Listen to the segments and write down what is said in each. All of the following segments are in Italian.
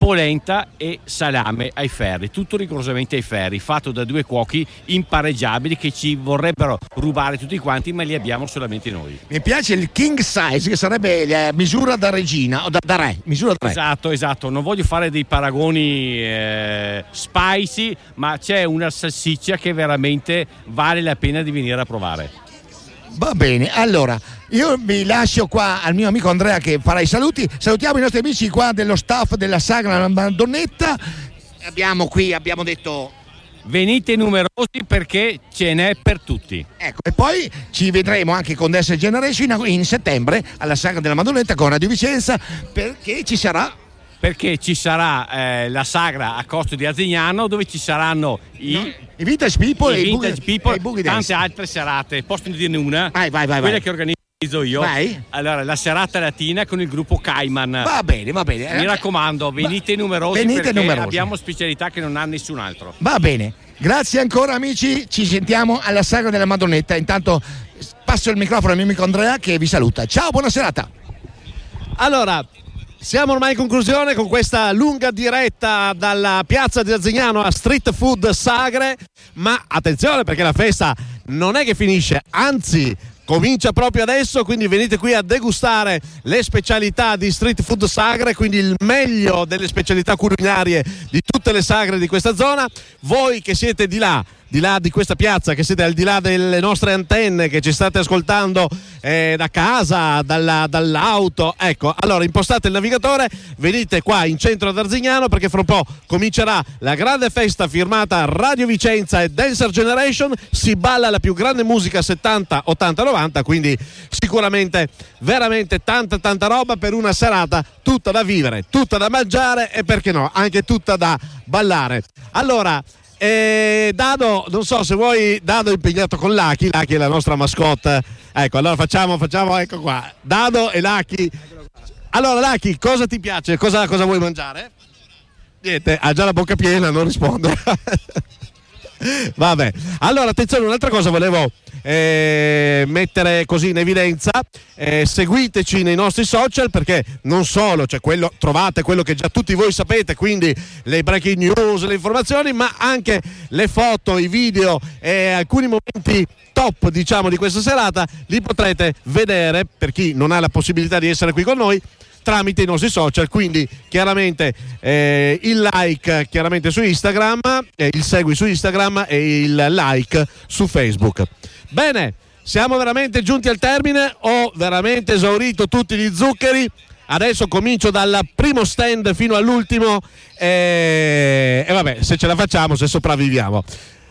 polenta e salame ai ferri, tutto rigorosamente ai ferri, fatto da due cuochi impareggiabili che ci vorrebbero rubare tutti quanti, ma li abbiamo solamente noi. Mi piace il king size, che sarebbe la misura da regina o da re, misura da re. Esatto, non voglio fare dei paragoni spicy, ma c'è una salsiccia che veramente vale la pena di venire a provare. Va bene, allora io vi lascio qua al mio amico Andrea che farà i saluti. Salutiamo i nostri amici qua dello staff della Sagra Madonnetta. Abbiamo detto venite numerosi perché ce n'è per tutti. Ecco, e poi ci vedremo anche con Dance Generation in settembre alla Sagra della Madonnetta con Radio Vicenza, perché ci sarà la sagra a Costo di Arzignano, dove ci saranno i Vintage People e i Boogie tante altre serate. Posso dirne una? Vai. Quella che organizzo io. Vai. Allora, la serata latina con il gruppo Cayman. Va bene. Mi raccomando, venite numerosi, abbiamo specialità che non ha nessun altro. Va bene. Grazie ancora amici, ci sentiamo alla Sagra della Madonnetta. Intanto passo il microfono al mio amico Andrea che vi saluta. Ciao, buona serata. Allora, siamo ormai in conclusione con questa lunga diretta dalla piazza di Arzignano a Street Food Sagre, ma attenzione perché la festa non è che finisce, anzi comincia proprio adesso, quindi venite qui a degustare le specialità di Street Food Sagre, quindi il meglio delle specialità culinarie di tutte le sagre di questa zona. Voi che siete di là di questa piazza, che siete al di là delle nostre antenne, che ci state ascoltando da casa, dall'auto, ecco, allora impostate il navigatore, venite qua in centro ad Arzignano, perché fra un po' comincerà la grande festa firmata Radio Vicenza e Dancer Generation, si balla la più grande musica 70, 80, 90, quindi sicuramente veramente tanta roba per una serata tutta da vivere, tutta da mangiare e perché no, anche tutta da ballare. Allora, Dado, non so se vuoi, Dado è impegnato con Lucky è la nostra mascotte, ecco, allora facciamo, ecco qua, Dado e Lucky. Allora Lucky, cosa ti piace? Cosa vuoi mangiare? Niente, ha già la bocca piena, non risponde. Vabbè, allora attenzione, un'altra cosa volevo mettere così in evidenza, seguiteci nei nostri social, perché non solo c'è trovate quello che già tutti voi sapete, quindi le breaking news, le informazioni, ma anche le foto, i video e alcuni momenti top, diciamo, di questa serata li potrete vedere, per chi non ha la possibilità di essere qui con noi, tramite i nostri social, quindi chiaramente il like chiaramente su Instagram, il segui su Instagram e il like su Facebook. Bene, siamo veramente giunti al termine, ho veramente esaurito tutti gli zuccheri, adesso comincio dal primo stand fino all'ultimo e vabbè, se ce la facciamo, se sopravviviamo.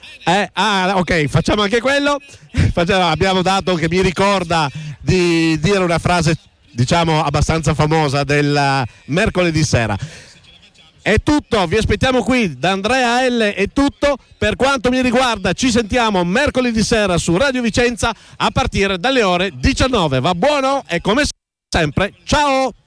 Ok, facciamo anche quello. Abbiamo Dato che mi ricorda di dire una frase, diciamo, abbastanza famosa del mercoledì sera. È tutto, vi aspettiamo qui da Andrea L, è tutto. Per quanto mi riguarda ci sentiamo mercoledì sera su Radio Vicenza a partire dalle ore 19. Va buono? E come sempre, ciao!